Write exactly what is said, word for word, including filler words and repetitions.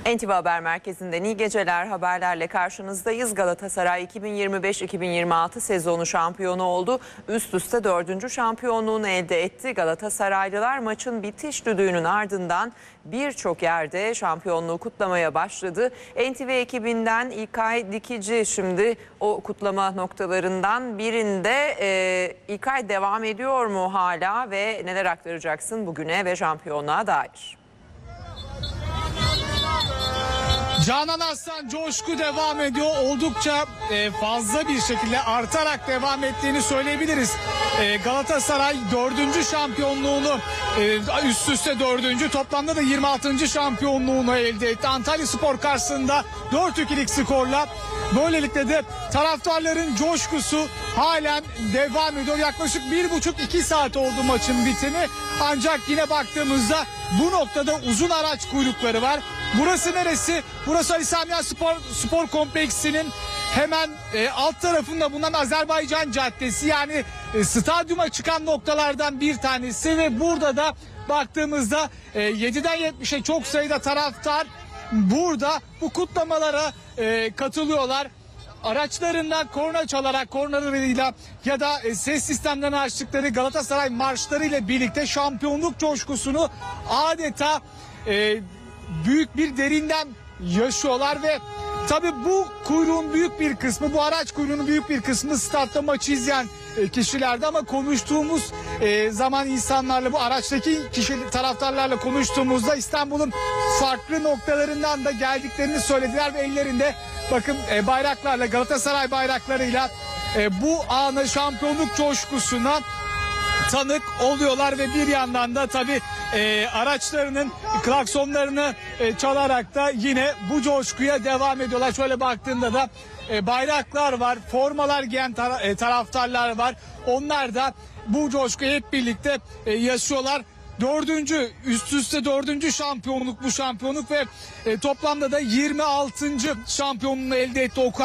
N T V Haber Merkezi'nden iyi geceler, haberlerle karşınızdayız. Galatasaray iki bin yirmi beş iki bin yirmi altı sezonu şampiyonu oldu. Üst üste dördüncü şampiyonluğunu elde etti. Galatasaraylılar maçın bitiş düdüğünün ardından birçok yerde şampiyonluğu kutlamaya başladı. N T V ekibinden İlkay Dikici şimdi o kutlama noktalarından birinde. e, İlkay, devam ediyor mu hala ve neler aktaracaksın bugüne ve şampiyonluğa dair? Canan Aslan, coşku devam ediyor. Oldukça e, fazla bir şekilde artarak devam ettiğini söyleyebiliriz. E, Galatasaray dördüncü şampiyonluğunu e, üst üste dördüncü toplamda da yirmi altıncı şampiyonluğunu elde etti. Antalyaspor karşısında dört ikilik skorla. Böylelikle de taraftarların coşkusu halen devam ediyor. Yaklaşık bir buçuk iki saat oldu maçın bitimi. Ancak yine baktığımızda bu noktada uzun araç kuyrukları var. Burası neresi? Burası Ali Sami Yen Spor, Spor Kompleksi'nin hemen e, alt tarafında bulunan Azerbaycan Caddesi, yani e, stadyuma çıkan noktalardan bir tanesi ve burada da baktığımızda e, yediden yetmişe çok sayıda taraftar burada bu kutlamalara e, katılıyorlar. Araçlarından korna çalarak, kornalarıyla ya da e, ses sistemlerini açtıkları Galatasaray marşlarıyla birlikte şampiyonluk coşkusunu adeta e, büyük bir derinden yaşıyorlar ve tabii bu kuyruğun büyük bir kısmı, bu araç kuyruğunun büyük bir kısmı statta maçı izleyen e, kişilerdi ama konuştuğumuz e, zaman insanlarla, bu araçtaki kişi taraftarlarla konuştuğumuzda İstanbul'un farklı noktalarından da geldiklerini söylediler ve ellerinde bakın e, bayraklarla, Galatasaray bayraklarıyla e, bu anı, şampiyonluk coşkusuna tanık oluyorlar ve bir yandan da tabii e, araçlarının klaksonlarını e, çalarak da yine bu coşkuya devam ediyorlar. Şöyle baktığında da e, bayraklar var, formalar giyen tara- e, taraftarlar var. Onlar da bu coşkuyu hep birlikte e, yaşıyorlar. Dördüncü, üst üste dördüncü şampiyonluk bu şampiyonluk ve e, toplamda da yirmi altıncı şampiyonluğunu elde etti. O